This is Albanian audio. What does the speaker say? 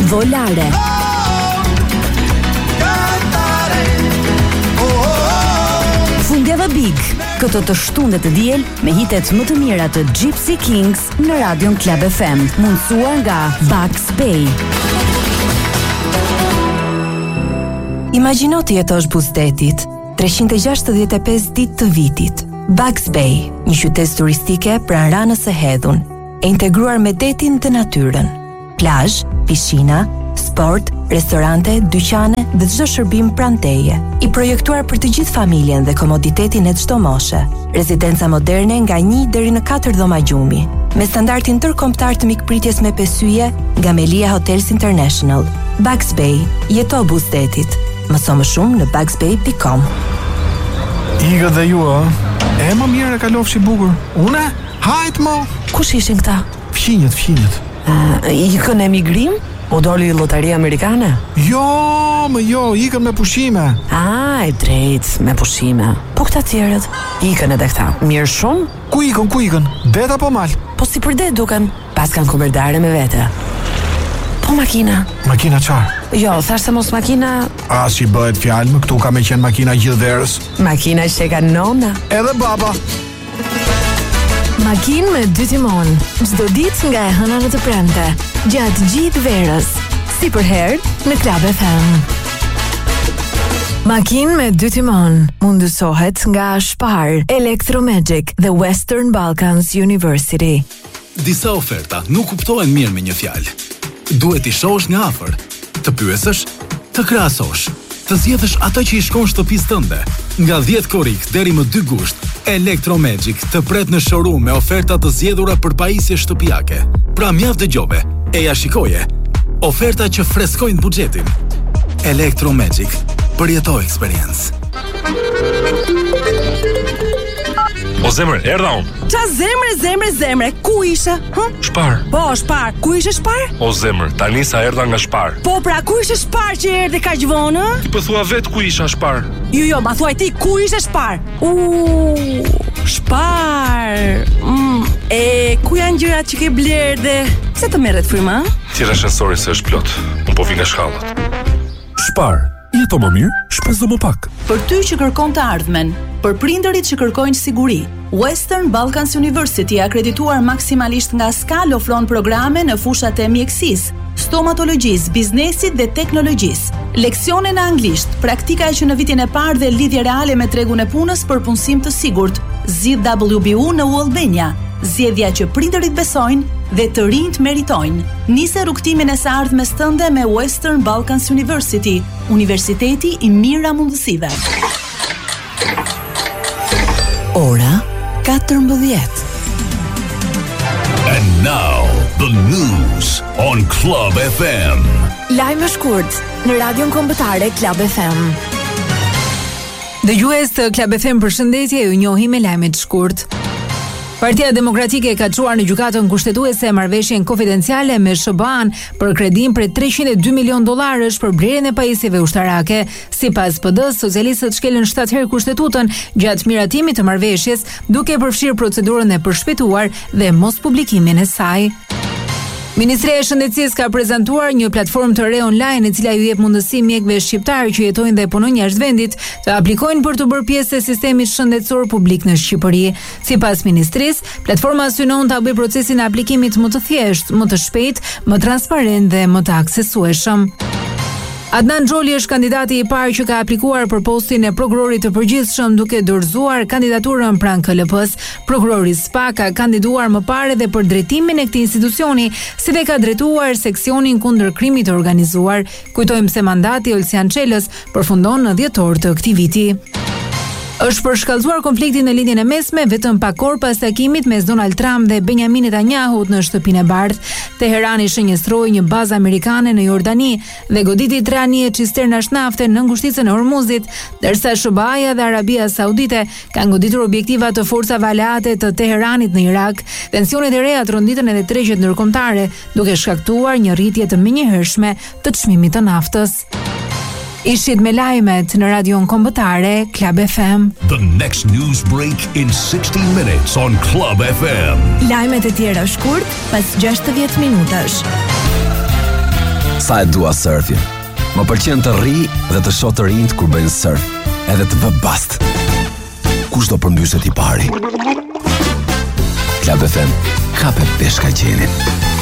Volare. Fundjava Big, këto të shtundet të diel me hitet më të mira të Gypsy Kings në Radion Club FM, mundësuar nga Bugs Bay. Imagjino të jetosh buzdetit, 365 ditë të vitit. Bugs Bay, një qytet turistike pranë Ranës së Hedhun, e integruar me detin dhe natyrën. Plazh, pishina, sport, restorante, dyqane dhe çdo shërbim pranë teje. I projektuar për të gjithë familjen dhe komoditetin e çdo moshe. Rezidenca moderne nga 1 deri në 4 dhoma gjumi, me standardin ndërkombëtar të mikpritjes me pesyje nga Melia Hotels International. Bugs Bay, jeto buzdetit. Mëso më shumë në bugsbay.com. Iga dhe ju, e më mirë e kalofshi bukur. Une? Hajt mo! Kush ishin këta? Fqinjët. Ikën emigrim? U doli lotaria amerikane? Jo, ikën me pushime. E drejt, me pushime. Po këta tjerët? Ikën edhe këta. Mirë shumë? Ku ikën? Det apo mal? Po si për det duken? Pas kanë kuberdare me vete. Po makina? Makina qarë? Jo, thash se mos makina... As që i bëhet fjalë, më këtu ka me qenë makina gjithë verës. Makina që ka nona. Edhe baba. Makinë me 2 timon, çdo ditë nga e hëna në të premte, gjatë gjithë verës, si për herë në Club FM. Makinë me 2 timon mundësohet nga Spar, Electromagic dhe Western Balkans University. Disa oferta nuk kuptohen mirë me një fjalë. Duhet i shohësh nga afër, të pyesësh, të krahasosh, të zgjedhësh atë që i shkon shtëpisë tënde. Nga 10 korrik deri më 2 gusht, Electromagic të pret në showroom me oferta të zgjedhura për pajisje shtëpiake. Pra mjaft dëgjove, e ja shikoje. Oferta që freskojnë buxhetin. Electromagic, përjeto eksperiencë. O zemre, erdha unë. Qa zemre, ku ishe? Shpar. Po, Shpar, ku ishe Shpar? O zemre, tani sa erdha nga Shpar. Po, pra, ku ishe Shpar që erdhe kaq vonë? Ti po thua vet ku isha Shpar. Jo, ma thuaj ti, ku ishe Shpar? Shpar. E, ku janë gjërat që ke blerë dhe... Se të merret fryma? Tira shensori se është plot. Unë po vi nga shkallët. Shpar, jeto më mirë, shpezo më pak. Për ty që kërkon të ardhmen, për prindërit që kërkojnë siguri, Western Balkans University, akredituar maksimalisht nga Skal, ofron programe në fushat e mjekësisë, stomatologjisë, biznesit dhe teknologjisë. Leksione në anglisht, praktika që në vitin e parë dhe lidhje reale me tregun e punës për punësim të sigurt. Zgjidh WBU në Albania, zgjedhja që prindërit besojnë dhe të rinjt meritojnë. Nise rrugtimin e së ardhmes tënde me Western Balkans University, universiteti i mira mundësive. Ora 14. And now, the news on Club FM. Lajme shkurt në Radion Kombëtare Club FM. Dëgjues të Club FM, përshëndetje, ju njohim me lajmet shkurt. Partia Demokratike ka çuar në gjykatën kushtetuese marrëveshjen konfidenciale me SBA-n për kredin për $302 milion për blerjen e pajisjeve ushtarake. Sipas PD-s, socialistët shkelën 7 herë kushtetutën gjatë miratimit të marrëveshjes, duke përfshirë procedurën e përshpejtuar dhe mos publikimin e saj. Ministria e Shëndetësisë ka prezantuar një platformë të re online e cila ju jep mundësi mjekëve shqiptar që jetojnë dhe punojnë jashtë vendit të aplikojnë për të bërë pjesë të sistemit shëndetësor publik në Shqipëri. Sipas ministrisë, platforma synon ta bëjë procesin e aplikimit më të thjeshtë, më të shpejtë, më transparent dhe më të aksesueshëm. Adnan Xholi është kandidati i parë që ka aplikuar për postin e prokurorit të përgjithshëm duke dorëzuar kandidaturën pranë KLP-s. Prokurori SPA ka kandiduar më parë edhe për drejtimin e këtij institucioni, si dhe ka drejtuar seksionin kundër krimit të organizuar. Kujtojmë se mandati i Olsian Çelës përfundon në dhjetor të këtij viti. Është përshkallëzuar konflikti në lindjen e mesme vetëm pak orë pas takimit mes Donald Trump dhe Benjamin Netanyahut në Shtëpinë e Bardhë. Teherani shënjestroi një bazë amerikane në Jordani dhe goditi 3 anije cisternash nafte në ngushticën e Hormuzit, ndërsa SBA-ja dhe Arabia Saudite kanë goditur objektiva të forcave aleate të Teheranit në Irak. Tensionet e reja tronditën edhe tregjet ndërkombëtare, duke shkaktuar një rritje të menjëhershme të çmimit të naftës. Ishit me lajmet në Radion Kombëtare Club FM. The next news break in 60 minutes on Club FM. Lajmet e tjera shkurt pas 60 minutash. Sa e dua surfin. Më pëlqen të rri dhe të shoh të rinjt kur bëjnë surf, edhe të vë bast. Kush do përmbyset i pari? Club FM, kape peshka gjenin.